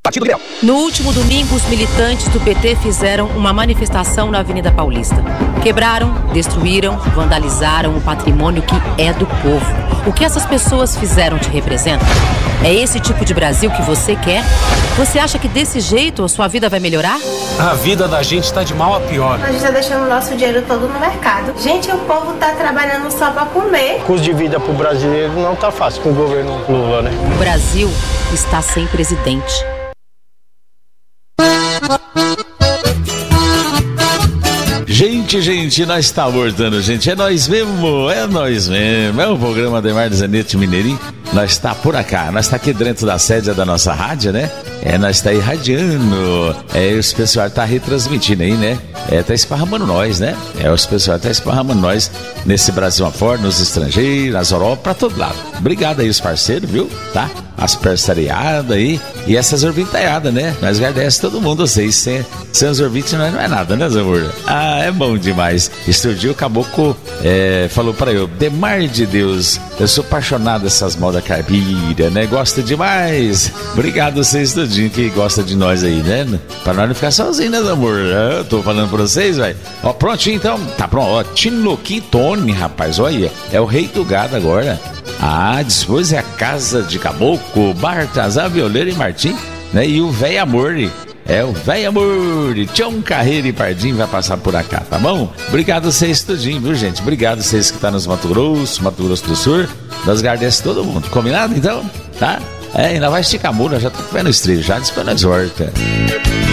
Partido Liberal. No último domingo, os militantes do PT fizeram uma manifestação na Avenida Paulista. Quebraram, destruíram, vandalizaram o patrimônio que é do povo. O que essas pessoas fizeram te representa? É esse tipo de Brasil que você quer? Você acha que desse jeito a sua vida vai melhorar? A vida da gente tá de mal a pior. A gente tá deixando o nosso dinheiro todo no mercado. Gente, o povo tá trabalhando só pra comer. O custo de vida pro brasileiro não tá fácil com o governo Lula, né? O Brasil está sem presidente. Gente, nós estamos voltando, gente. É nós mesmo. É o programa Ademar Zanetti Mineirinho. Nós está por acá. Nós está aqui dentro da sede da nossa rádio, né? Nós está irradiando. Os pessoal tá retransmitindo aí, né? Tá esparramando nós, né? Os pessoal tá esparramando nós nesse Brasil afora, nos estrangeiros, nas Europa, pra todo lado. Obrigado aí os parceiros, viu? Tá? As parceriadas aí e essas orbitaiadas, né? Nós agradecemos todo mundo, vocês. Sem os orbites não é nada, né, Zamor? É bom demais. Estudioso Caboclo falou para eu, Demar de Deus, eu sou apaixonado dessas modas caipira, né? Gosto demais. Obrigado vocês tudinho que gosta de nós aí, né? Pra nós não ficar sozinhos, né, Zamor? Eu tô falando pra vocês, velho. Ó, prontinho então. Tá pronto. Ó, Tinoquintone, rapaz, olha. É o rei do gado agora. Depois é a Casa de Caboclo, Bartazar, Violeiro e Martim, né? E o Véi Amor. O Véi Amor, Tião Carreira e Pardinho vai passar por acá, tá bom? Obrigado vocês tudinho, viu, gente? Obrigado vocês que estão nos Mato Grosso do Sul. Nós agradecemos todo mundo. Combinado, então? Tá? Ainda vai esticar a mula, já tô vendo o estreio, já depois nós volta.